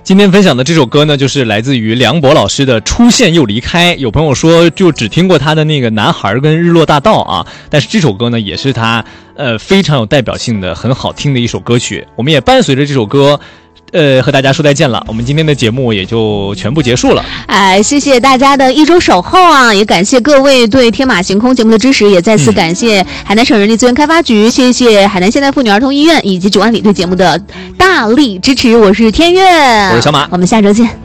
今天分享的这首歌呢，就是来自于梁博老师的《出现又离开》。有朋友说就只听过他的那个《男孩》跟《日落大道》啊，但是这首歌呢也是他非常有代表性的很好听的一首歌曲。我们也伴随着这首歌和大家说再见了，我们今天的节目也就全部结束了。 谢谢大家的一周守候啊，也感谢各位对天马行空节目的支持，也再次感谢海南省人力资源开发局，谢谢海南现代妇女儿童医院以及9万里对节目的大力支持。我是天悦， 我是小马， 我们下周见。